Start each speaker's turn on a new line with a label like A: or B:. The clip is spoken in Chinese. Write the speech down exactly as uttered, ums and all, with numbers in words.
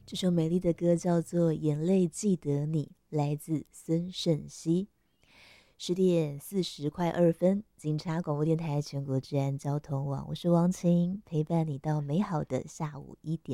A: 这首美丽的歌叫做《眼泪记得你》，来自孙盛熙。十点四十快二分，警察广播电台全国治安交通网，我是王晴，陪伴你到美好的下午一点。